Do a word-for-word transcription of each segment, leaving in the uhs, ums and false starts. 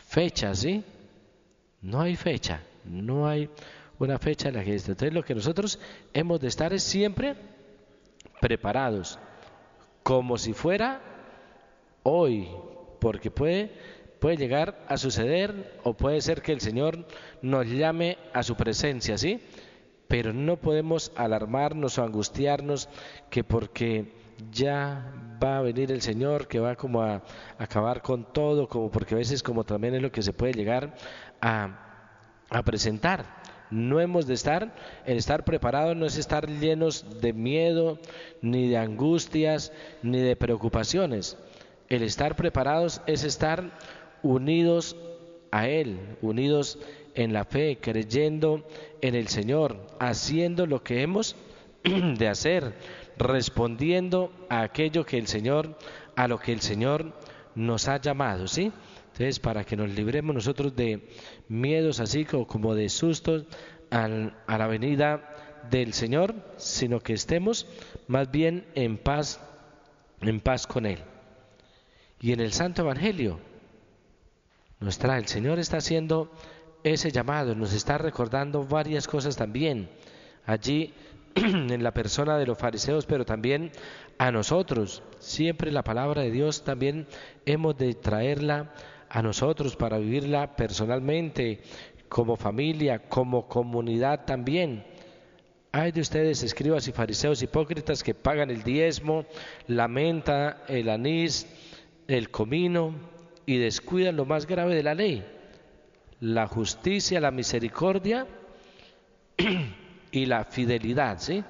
fecha, ¿sí? No hay fecha, no hay una fecha en la que esté. Entonces lo que nosotros hemos de estar es siempre preparados, como si fuera hoy, porque puede, puede llegar a suceder o puede ser que el Señor nos llame a su presencia, ¿sí? Pero no podemos alarmarnos o angustiarnos que porque ya va a venir el Señor, que va como a acabar con todo, como porque a veces como también es lo que se puede llegar a, a presentar. No hemos de estar, el estar preparados no es estar llenos de miedo, ni de angustias, ni de preocupaciones. El estar preparados es estar unidos a Él, unidos en la fe, creyendo en el Señor, haciendo lo que hemos de hacer, respondiendo a aquello que el Señor, a lo que el Señor nos ha llamado, ¿sí? Entonces, para que nos libremos nosotros de miedos así como, como de sustos al, a la venida del Señor, sino que estemos más bien en paz, en paz con Él. Y en el Santo Evangelio, nos trae, el Señor está haciendo ese llamado, nos está recordando varias cosas también, allí en la persona de los fariseos, pero también a nosotros. Siempre la palabra de Dios también hemos de traerla a nosotros para vivirla personalmente, como familia, como comunidad también. Hay de ustedes, escribas y fariseos hipócritas, que pagan el diezmo, la menta, el anís, el comino, y descuidan lo más grave de la ley, la justicia, la misericordia y la fidelidad, ¿sí?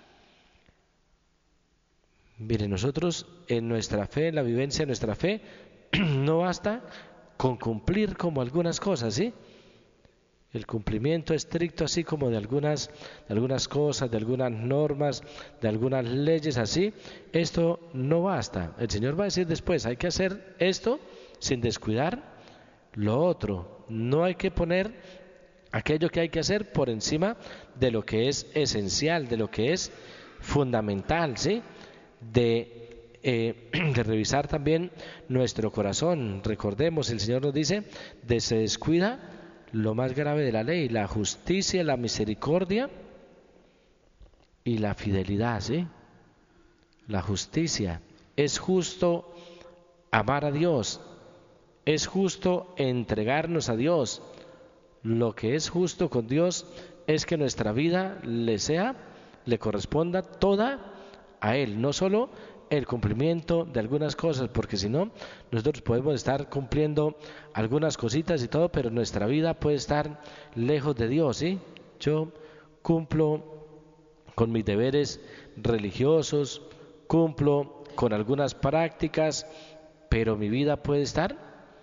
Mire, nosotros en nuestra fe, en la vivencia de nuestra fe, no basta con cumplir como algunas cosas, ¿sí? El cumplimiento estricto así como de algunas, de algunas cosas, de algunas normas, de algunas leyes así, esto no basta. El Señor va a decir después, hay que hacer esto sin descuidar lo otro. No hay que poner aquello que hay que hacer por encima de lo que es esencial, de lo que es fundamental, ¿sí? De, eh, de revisar también nuestro corazón. Recordemos, el Señor nos dice, de se descuida lo más grave de la ley, la justicia, la misericordia y la fidelidad, ¿sí? La justicia. Es justo amar a Dios, es justo entregarnos a Dios. Lo que es justo con Dios es que nuestra vida le sea, le corresponda toda a Él, no solo el cumplimiento de algunas cosas, porque si no, nosotros podemos estar cumpliendo algunas cositas y todo, pero nuestra vida puede estar lejos de Dios, ¿sí? Yo cumplo con mis deberes religiosos, cumplo con algunas prácticas, pero mi vida puede estar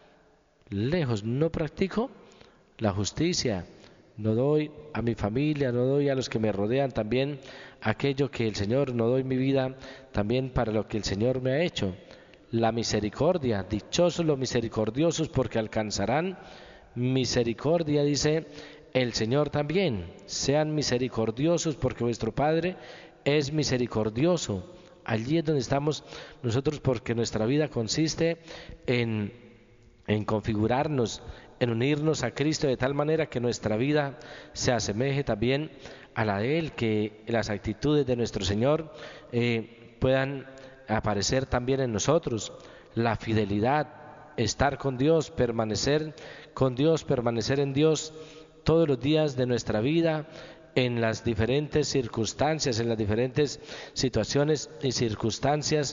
lejos, no practico la justicia, no doy a mi familia, no doy a los que me rodean también aquello que el Señor, no doy mi vida también para lo que el Señor me ha hecho. La misericordia, dichosos los misericordiosos porque alcanzarán misericordia, dice el Señor también. Sean misericordiosos porque vuestro Padre es misericordioso. Allí es donde estamos nosotros, porque nuestra vida consiste en, en configurarnos, en unirnos a Cristo de tal manera que nuestra vida se asemeje también a la de Él, que las actitudes de nuestro Señor eh, puedan aparecer también en nosotros. La fidelidad, estar con Dios, permanecer con Dios, permanecer en Dios todos los días de nuestra vida, en las diferentes circunstancias, en las diferentes situaciones y circunstancias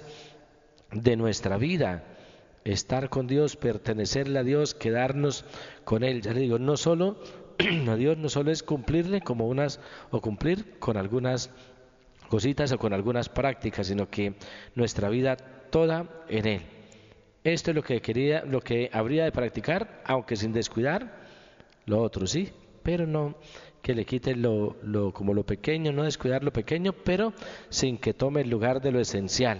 de nuestra vida. Estar con Dios, pertenecerle a Dios, quedarnos con Él. Ya le digo, no solo a Dios no solo es cumplirle como unas, o cumplir con algunas cositas o con algunas prácticas, sino que nuestra vida toda en Él. Esto es lo que quería, lo que habría de practicar, aunque sin descuidar lo otro, sí, pero no que le quite lo, lo como lo pequeño, no descuidar lo pequeño, pero sin que tome el lugar de lo esencial.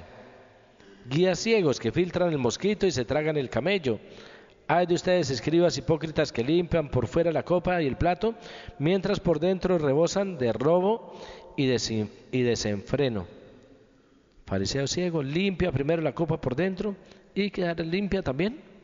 Guías ciegos que filtran el mosquito y se tragan el camello. Hay de ustedes, escribas hipócritas, que limpian por fuera la copa y el plato, mientras por dentro rebosan de robo y, desin, y desenfreno. Fariseo ciego, limpia primero la copa por dentro y queda limpia también